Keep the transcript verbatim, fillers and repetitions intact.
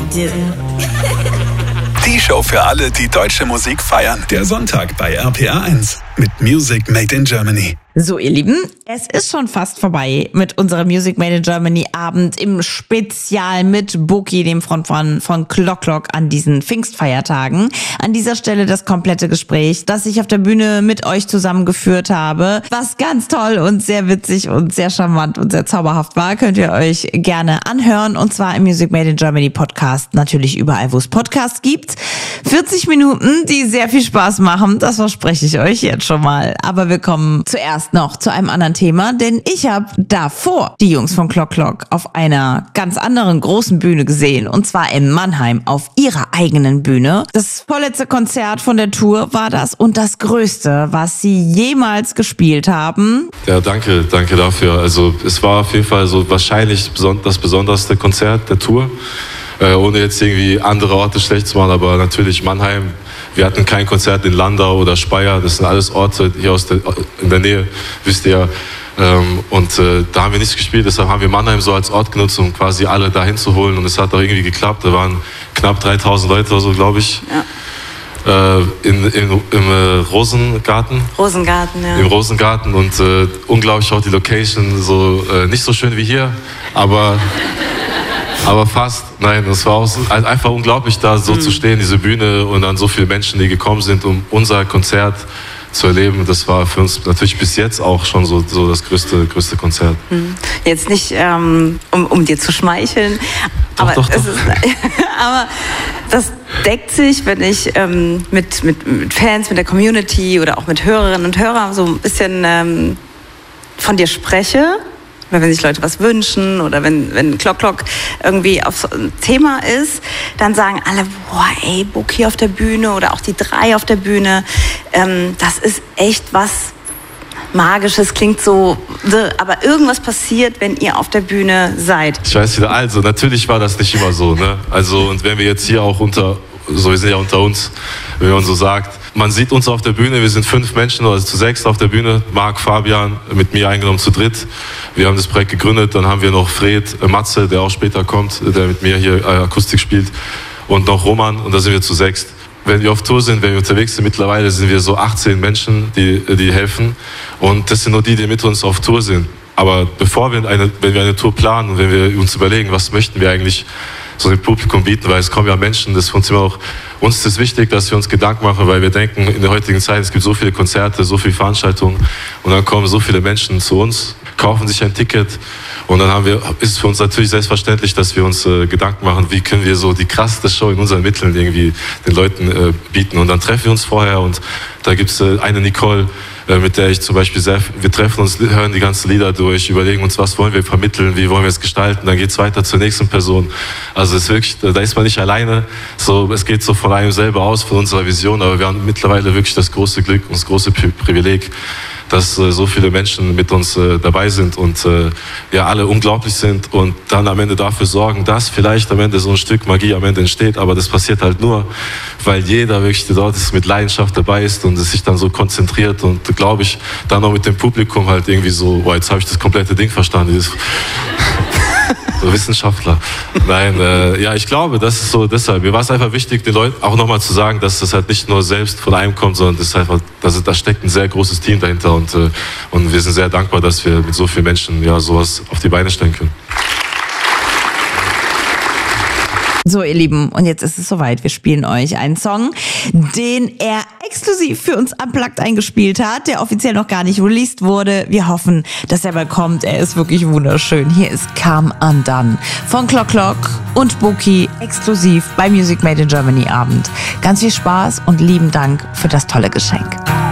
do. Die Show für alle, die deutsche Musik feiern. Der Sonntag bei R P R eins mit Music Made in Germany. So, ihr Lieben, es ist schon fast vorbei mit unserem Music Made in Germany Abend im Spezial mit Boki, dem Frontmann von Clock Clock, an diesen Pfingstfeiertagen. An dieser Stelle das komplette Gespräch, das ich auf der Bühne mit euch zusammengeführt habe, was ganz toll und sehr witzig und sehr charmant und sehr zauberhaft war, könnt ihr euch gerne anhören, und zwar im Music Made in Germany Podcast, natürlich überall, wo es Podcasts gibt. vierzig Minuten, die sehr viel Spaß machen, das verspreche ich euch jetzt schon mal. Aber wir kommen zuerst noch zu einem anderen Thema, denn ich habe davor die Jungs von Clock Clock auf einer ganz anderen großen Bühne gesehen, und zwar in Mannheim auf ihrer eigenen Bühne. Das vorletzte Konzert von der Tour war das und das größte, was sie jemals gespielt haben. Ja, danke, danke dafür. Also es war auf jeden Fall so wahrscheinlich das besonderste Konzert der Tour, äh, ohne jetzt irgendwie andere Orte schlecht zu machen, aber natürlich Mannheim. Wir hatten kein Konzert in Landau oder Speyer, das sind alles Orte hier aus der, in der Nähe, wisst ihr ja. Ähm, und äh, da haben wir nichts gespielt, deshalb haben wir Mannheim so als Ort genutzt, um quasi alle dahin zu holen. Und es hat auch irgendwie geklappt, da waren knapp dreitausend Leute oder so, glaube ich. Ja. Äh, in, in, Im äh, Rosengarten. Rosengarten, ja. Im Rosengarten und äh, unglaublich auch die Location, so äh, nicht so schön wie hier, aber... Aber fast, nein, es war auch so, einfach unglaublich, da so mhm. zu stehen, diese Bühne, und dann so viele Menschen, die gekommen sind, um unser Konzert zu erleben. Das war für uns natürlich bis jetzt auch schon so, so das größte, größte Konzert. Mhm. Jetzt nicht, ähm, um, um dir zu schmeicheln, doch, aber, doch, doch. Es ist, aber das deckt sich, wenn ich ähm, mit, mit, mit Fans, mit der Community oder auch mit Hörerinnen und Hörern so ein bisschen ähm, von dir spreche. Oder wenn sich Leute was wünschen oder wenn, wenn Clock Clock irgendwie auf ein Thema ist, dann sagen alle, boah, ey, Boki auf der Bühne oder auch die drei auf der Bühne, ähm, das ist echt was Magisches, klingt so, aber irgendwas passiert, wenn ihr auf der Bühne seid. Ich weiß wieder, also natürlich war das nicht immer so, ne? Also, und wenn wir jetzt hier auch unter, so wir sind ja unter uns, wenn man so sagt, man sieht uns auf der Bühne, wir sind fünf Menschen, also zu sechs auf der Bühne, Marc, Fabian, mit mir eingenommen zu dritt. Wir haben das Projekt gegründet, dann haben wir noch Fred, äh, Matze, der auch später kommt, der mit mir hier äh, Akustik spielt, und noch Roman, und da sind wir zu sechs. Wenn wir auf Tour sind, wenn wir unterwegs sind, mittlerweile sind wir so achtzehn Menschen, die, die helfen, und das sind nur die, die mit uns auf Tour sind. Aber bevor wir eine, wenn wir eine Tour planen und wenn wir uns überlegen, was möchten wir eigentlich so dem Publikum bieten, weil es kommen ja Menschen, das ist uns immer auch, uns ist es wichtig, dass wir uns Gedanken machen, weil wir denken, in der heutigen Zeit, es gibt so viele Konzerte, so viele Veranstaltungen, und dann kommen so viele Menschen zu uns, kaufen sich ein Ticket, und dann haben wir, ist es für uns natürlich selbstverständlich, dass wir uns äh, Gedanken machen, wie können wir so die krasseste Show in unseren Mitteln irgendwie den Leuten äh, bieten, und dann treffen wir uns vorher, und da gibt es äh, eine Nicole, mit der ich zum Beispiel sehr, wir treffen uns, hören die ganzen Lieder durch, überlegen uns, was wollen wir vermitteln, wie wollen wir es gestalten, dann geht es weiter zur nächsten Person. Also es ist wirklich, da ist man nicht alleine, so, es geht so von einem selber aus, von unserer Vision, aber wir haben mittlerweile wirklich das große Glück und das große Privileg, dass äh, so viele Menschen mit uns äh, dabei sind und äh, ja, alle unglaublich sind und dann am Ende dafür sorgen, dass vielleicht am Ende so ein Stück Magie am Ende entsteht, aber das passiert halt nur, weil jeder wirklich dort ist, mit Leidenschaft dabei ist und es sich dann so konzentriert, und glaube ich, dann auch mit dem Publikum halt irgendwie so, boah, jetzt habe ich das komplette Ding verstanden, dieses so Wissenschaftler. Nein, äh, ja, ich glaube, das ist so deshalb. Mir war es einfach wichtig, den Leuten auch nochmal zu sagen, dass das halt nicht nur selbst von einem kommt, sondern das ist einfach, das ist, da steckt ein sehr großes Team dahinter, und, äh, und wir sind sehr dankbar, dass wir mit so vielen Menschen ja sowas auf die Beine stellen können. So, ihr Lieben, und jetzt ist es soweit. Wir spielen euch einen Song, den er exklusiv für uns unplugged eingespielt hat, der offiziell noch gar nicht released wurde. Wir hoffen, dass er bald kommt. Er ist wirklich wunderschön. Hier ist Come Undone von Clock Clock und Boki, exklusiv bei Music Made in Germany Abend. Ganz viel Spaß und lieben Dank für das tolle Geschenk.